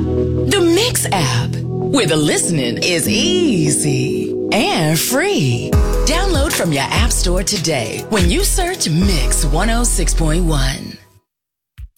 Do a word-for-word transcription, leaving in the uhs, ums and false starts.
The Mix app, where the listening is easy and free. Download from your app store today when you search Mix one oh six point one.